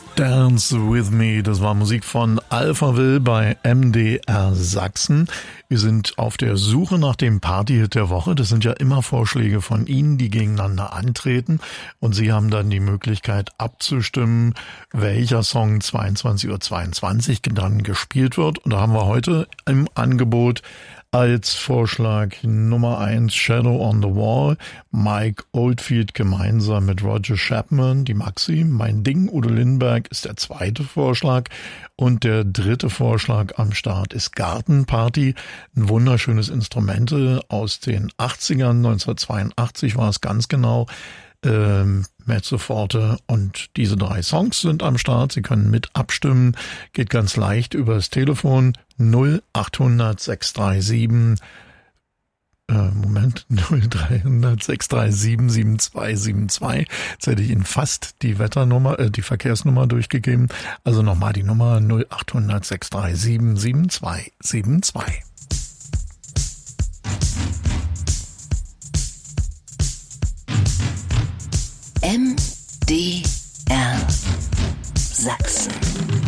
Dance With Me, das war Musik von Alphaville bei MDR Sachsen. Wir sind auf der Suche nach dem Partyhit der Woche. Das sind ja immer Vorschläge von Ihnen, die gegeneinander antreten. Und Sie haben dann die Möglichkeit abzustimmen, welcher Song 22:22 Uhr dann gespielt wird. Und da haben wir heute im Angebot als Vorschlag Nummer 1 Shadow on the Wall, Mike Oldfield gemeinsam mit Roger Chapman, die Maxi. Mein Ding, Udo Lindenberg ist der zweite Vorschlag. Und der dritte Vorschlag am Start ist Gartenparty, ein wunderschönes Instrumente aus den 80ern, 1982 war es ganz genau. Mezzo Forte und diese 3 Songs sind am Start. Sie können mit abstimmen. Geht ganz leicht über das Telefon 0800 637 0300 637 7272. Jetzt hätte ich Ihnen fast die die Verkehrsnummer durchgegeben. Also nochmal die Nummer 0800 637 7272. MDR Sachsen.